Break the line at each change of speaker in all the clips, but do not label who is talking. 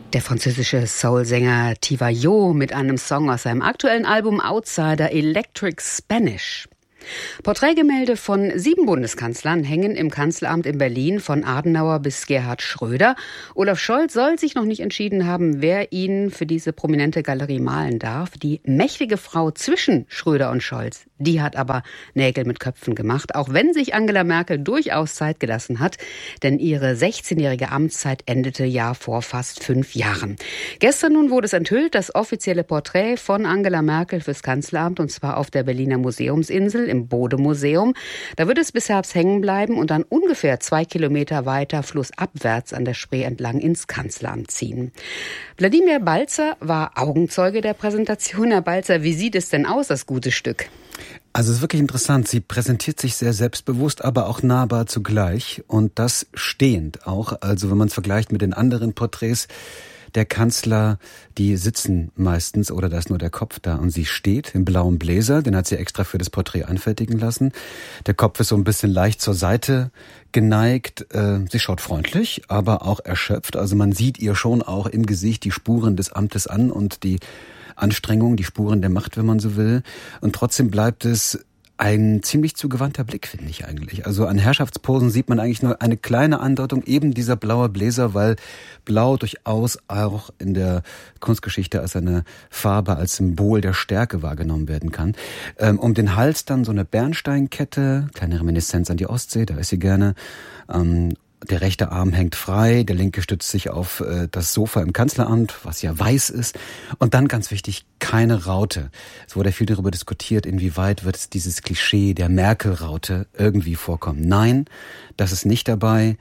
Der französische Soul-Sänger Tiva Yo mit einem Song aus seinem aktuellen Album Outsider Electric Spanish. Porträtgemälde von 7 Bundeskanzlern hängen im Kanzleramt in Berlin, von Adenauer bis Gerhard Schröder. Olaf Scholz soll sich noch nicht entschieden haben, wer ihn für diese prominente Galerie malen darf. Die mächtige Frau zwischen Schröder und Scholz, die hat aber Nägel mit Köpfen gemacht, auch wenn sich Angela Merkel durchaus Zeit gelassen hat, denn ihre 16-jährige Amtszeit endete ja vor fast 5 Jahren. Gestern nun wurde es enthüllt, das offizielle Porträt von Angela Merkel fürs Kanzleramt, und zwar auf der Berliner Museumsinsel im Bode-Museum. Da wird es bis Herbst hängen bleiben und dann ungefähr 2 Kilometer weiter flussabwärts an der Spree entlang ins Kanzleramt ziehen. Wladimir Balzer war Augenzeuge der Präsentation. Herr Balzer, wie sieht es denn aus, das gute Stück?
Also es ist wirklich interessant. Sie präsentiert sich sehr selbstbewusst, aber auch nahbar zugleich. Und das stehend auch. Also wenn man es vergleicht mit den anderen Porträts der Kanzler, die sitzen meistens, oder da ist nur der Kopf da, und sie steht im blauen Bläser, den hat sie extra für das Porträt anfertigen lassen. Der Kopf ist so ein bisschen leicht zur Seite geneigt. Sie schaut freundlich, aber auch erschöpft. Also man sieht ihr schon auch im Gesicht die Spuren des Amtes an und die Anstrengung, die Spuren der Macht, wenn man so will. Und trotzdem bleibt es ein ziemlich zugewandter Blick, finde ich eigentlich. Also an Herrschaftsposen sieht man eigentlich nur eine kleine Andeutung, eben dieser blaue Bläser, weil Blau durchaus auch in der Kunstgeschichte als eine Farbe, als Symbol der Stärke wahrgenommen werden kann. Um den Hals dann so eine Bernsteinkette, kleine Reminiszenz an die Ostsee, da ist sie gerne. Der rechte Arm hängt frei, der linke stützt sich auf das Sofa im Kanzleramt, was ja weiß ist. Und dann ganz wichtig, keine Raute. Es wurde viel darüber diskutiert, inwieweit wird dieses Klischee der Merkel-Raute irgendwie vorkommen. Nein, das ist nicht dabei.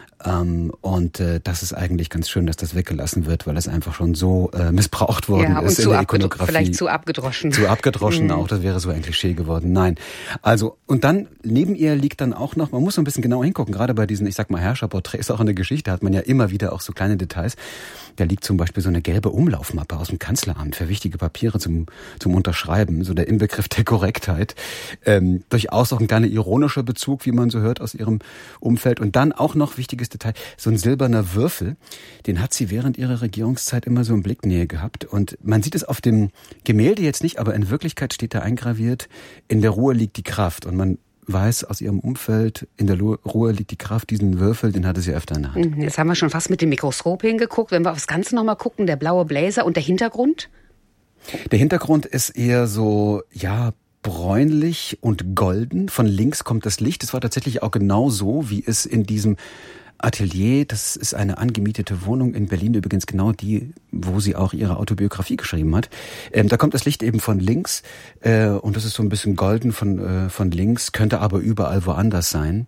Und das ist eigentlich ganz schön, dass das weggelassen wird, weil es einfach schon so missbraucht worden ist in der Ikonografie.
Vielleicht zu abgedroschen.
Zu abgedroschen auch, das wäre so ein Klischee geworden. Nein. Also, und dann, neben ihr liegt dann auch noch, man muss so ein bisschen genau hingucken, gerade bei diesen, ich sag mal, Herrscherporträts, auch in der Geschichte hat man ja immer wieder auch so kleine Details. Da liegt zum Beispiel so eine gelbe Umlaufmappe aus dem Kanzleramt für wichtige Papiere zum Unterschreiben, so der Inbegriff der Korrektheit. Durchaus auch ein kleiner ironischer Bezug, wie man so hört aus ihrem Umfeld. Und dann auch noch wichtiges Detail, so ein silberner Würfel, den hat sie während ihrer Regierungszeit immer so in Blicknähe gehabt. Und man sieht es auf dem Gemälde jetzt nicht, aber in Wirklichkeit steht da eingraviert, in der Ruhe liegt die Kraft. Und man weiß aus ihrem Umfeld, in der Ruhe liegt die Kraft, diesen Würfel, den hatte sie öfter in der Hand.
Jetzt haben wir schon fast mit dem Mikroskop hingeguckt. Wenn wir aufs Ganze nochmal gucken, der blaue Bläser und der Hintergrund?
Der Hintergrund ist eher so, ja, bräunlich und golden. Von links kommt das Licht. Es war tatsächlich auch genau so, wie es in diesem Atelier, das ist eine angemietete Wohnung in Berlin, übrigens genau die, wo sie auch ihre Autobiografie geschrieben hat. Da kommt das Licht eben von links und das ist so ein bisschen golden von links, könnte aber überall woanders sein.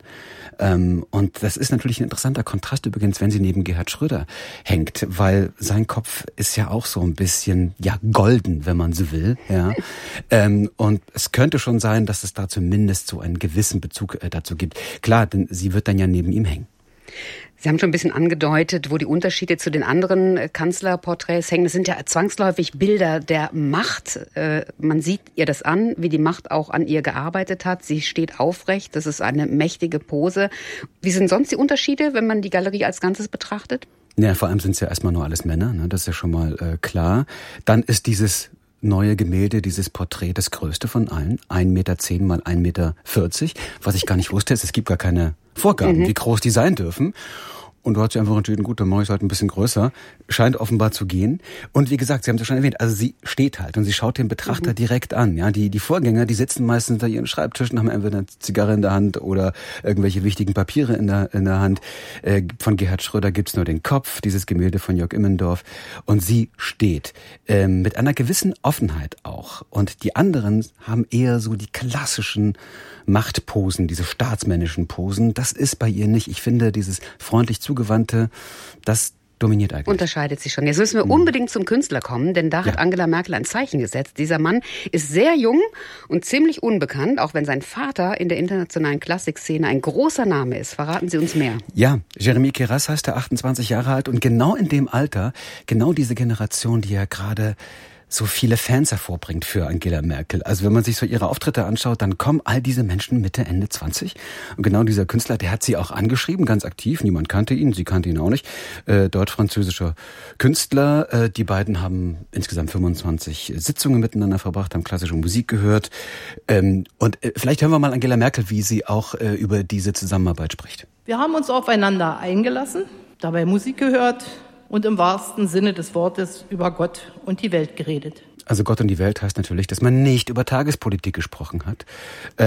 Und das ist natürlich ein interessanter Kontrast übrigens, wenn sie neben Gerhard Schröder hängt, weil sein Kopf ist ja auch so ein bisschen, ja, golden, wenn man so will. Ja. Und es könnte schon sein, dass es da zumindest so einen gewissen Bezug dazu gibt. Klar, denn sie wird dann ja neben ihm hängen.
Sie haben schon ein bisschen angedeutet, wo die Unterschiede zu den anderen Kanzlerporträts hängen. Das sind ja zwangsläufig Bilder der Macht. Man sieht ihr das an, wie die Macht auch an ihr gearbeitet hat. Sie steht aufrecht, das ist eine mächtige Pose. Wie sind sonst die Unterschiede, wenn man die Galerie als Ganzes betrachtet?
Ja, vor allem sind es ja erstmal nur alles Männer, ne? Das ist ja schon mal klar. Dann ist dieses neue Gemälde, dieses Porträt, das größte von allen. 1,10 Meter mal 1,40 Meter. Was ich gar nicht wusste, ist, es gibt gar keine Vorgaben, wie groß die sein dürfen. Und du hast dich einfach entschieden, gut, dann mache ich es halt ein bisschen größer. Scheint offenbar zu gehen. Und wie gesagt, Sie haben es ja schon erwähnt, also sie steht halt und sie schaut den Betrachter direkt an. Ja, die Vorgänger, die sitzen meistens hinter ihren Schreibtischen, haben entweder eine Zigarre in der Hand oder irgendwelche wichtigen Papiere in der Hand. Von Gerhard Schröder gibt's nur den Kopf, dieses Gemälde von Jörg Immendorf. Und sie steht mit einer gewissen Offenheit auch. Und die anderen haben eher so die klassischen Machtposen, diese staatsmännischen Posen. Das ist bei ihr nicht. Ich finde, dieses freundlich Zugewandte, das dominiert eigentlich.
Unterscheidet sich schon. Jetzt müssen wir unbedingt zum Künstler kommen, denn da hat Angela Merkel ein Zeichen gesetzt. Dieser Mann ist sehr jung und ziemlich unbekannt, auch wenn sein Vater in der internationalen Klassikszene ein großer Name ist. Verraten Sie uns mehr.
Ja, Jeremy Keras heißt er, 28 Jahre alt und genau in dem Alter, genau diese Generation, die ja gerade so viele Fans hervorbringt für Angela Merkel. Also wenn man sich so ihre Auftritte anschaut, dann kommen all diese Menschen Mitte, Ende 20. Und genau dieser Künstler, der hat sie auch angeschrieben, ganz aktiv. Niemand kannte ihn, sie kannte ihn auch nicht. Deutsch-französischer Künstler. Die beiden haben insgesamt 25 Sitzungen miteinander verbracht, haben klassische Musik gehört. Und vielleicht hören wir mal Angela Merkel, wie sie auch über diese Zusammenarbeit spricht.
Wir haben uns aufeinander eingelassen, dabei Musik gehört und im wahrsten Sinne des Wortes über Gott und die Welt geredet.
Also Gott und die Welt heißt natürlich, dass man nicht über Tagespolitik gesprochen hat.